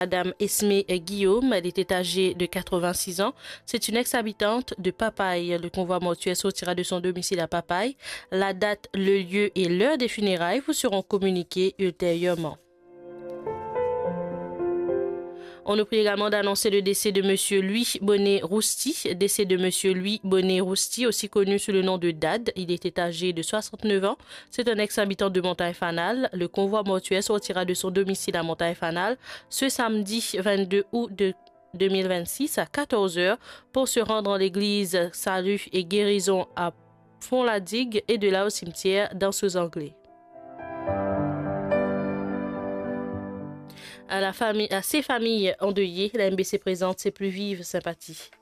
Madame Esmé Guillaume, elle était âgée de 86 ans. C'est une ex-habitante de Papaye. Le convoi mortuaire sortira de son domicile à Papaye. La date, le lieu et l'heure des funérailles vous seront communiqués ultérieurement. On nous prie également d'annoncer le décès de M. Louis Bonnet-Rousti, décès de M. Louis Bonnet-Rousti, aussi connu sous le nom de Dad. Il était âgé de 69 ans. C'est un ex-habitant de Montagne-Fanal. Le convoi mortuaire sortira de son domicile à Montagne-Fanal ce samedi 22 août 2026 à 14 h pour se rendre en l'église Salut et Guérison à Font-la-Digue et de là au cimetière dans Anglais. À ces familles endeuillées, la MBC présente ses plus vives sympathies.